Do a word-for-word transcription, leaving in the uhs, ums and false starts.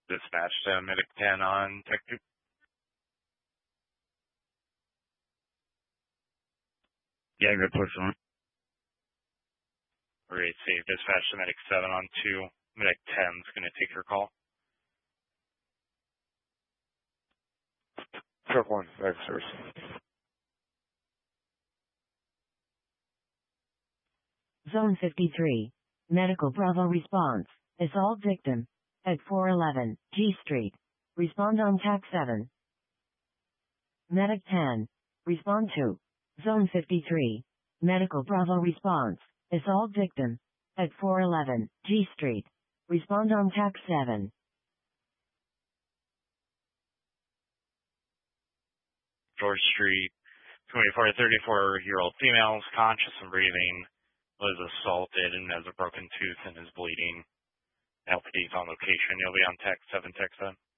Dispatch to Medic ten on Tech two. Yeah, good push on. Great, save. Dispatch to Medic seven on two. Medic ten is going to take your call. Truck one, back service. Zone fifty-three. Medical Bravo response. Assault victim. At four eleven G Street. Respond on T A C seven. Medic ten. Respond to. Zone fifty-three. Medical Bravo response. Assault victim. At four eleven G Street. Respond on T A C seven. George Street. twenty-four to thirty-four year old female, is conscious and breathing, was assaulted and has a broken tooth and is bleeding. L P D's on location. You'll be on Tech seven, Tech seven.